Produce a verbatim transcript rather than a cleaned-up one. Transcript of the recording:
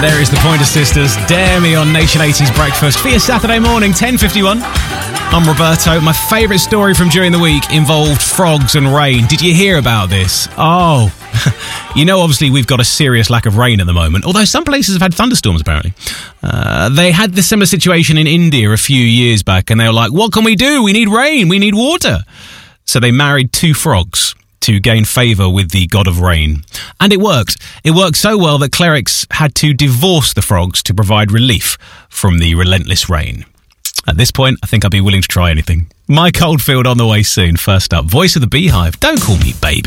There is the Pointer Sisters. Dare Me on Nation eighties Breakfast for your Saturday morning, ten fifty-one. I'm Roberto. My favourite story from during the week involved frogs and rain. Did you hear about this? Oh, you know, obviously we've got a serious lack of rain at the moment, although some places have had thunderstorms apparently. Uh, they had the similar situation in India a few years back, and they were like, what can we do? We need rain. We need water. So they married two frogs to gain favour with the god of rain. And it worked. It worked so well that clerics had to divorce the frogs to provide relief from the relentless rain. At this point, I think I'd be willing to try anything. Mike Oldfield on the way soon. First up, Voice of the Beehive. Don't call me baby.